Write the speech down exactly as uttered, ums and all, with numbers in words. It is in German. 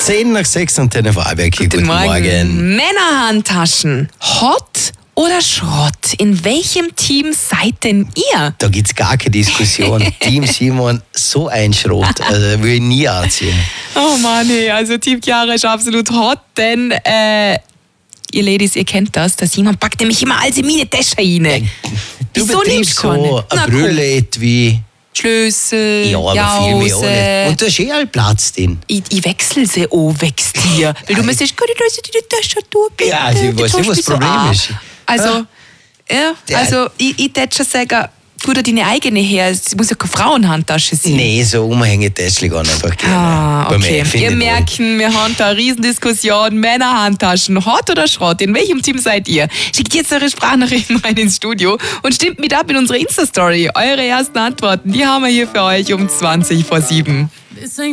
zehn nach sechs und Antenne Vorarlberg. Guten, Guten Morgen. Morgen. Männerhandtaschen. Hot oder Schrott? In welchem Team seid denn ihr? Da gibt's gar keine Diskussion. Team Simon, so ein Schrott. Also will ich nie anziehen. Oh Mann, hey, also Team Chiara ist absolut hot, denn äh, ihr Ladies, ihr kennt das, der Simon packt nämlich immer alles in meine Tasche rein. Ja, du Wieso nimmst so du eine Brille wie Schlüssel, ja, aber Jause. viel mehr auch nicht. Und da ist eh all Platz drin. Ich, ich wechsle sie an, wächst dir. Weil du müsstest, kann ich das in die Tasche tun, bitte? Ja, also ich weiß nicht, was das Problem ist. Also, ja, Der- also ich, ich würde schon sagen, tu dir deine eigene her. Es muss ja keine Frauenhandtasche sein. Nee, so Umhängetäschchen gar nicht einfach gerne. Ah, Bei okay. mir, finde Ihr ich merkt, wir haben da eine Riesendiskussion. Männerhandtaschen, Hot oder Schrott? In welchem Team seid ihr? Schickt jetzt eure Sprachnachrichten rein ins Studio und stimmt mit ab in unsere Insta-Story. Eure ersten Antworten, die haben wir hier für euch um zwanzig vor sieben.